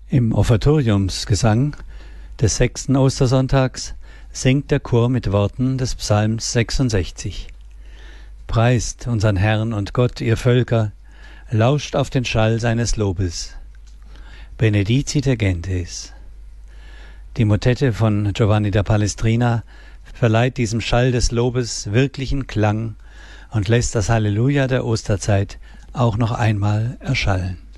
Im Offertoriumsgesang des 6. Ostersonntags singt der Chor mit Worten des Psalms 66. Preist unseren Herrn und Gott, ihr Völker, lauscht auf den Schall seines Lobes. Benedicite gentes. Die Motette von Giovanni da Palestrina verleiht diesem Schall des Lobes wirklichen Klang und lässt das Halleluja der Osterzeit auch noch einmal erschallen.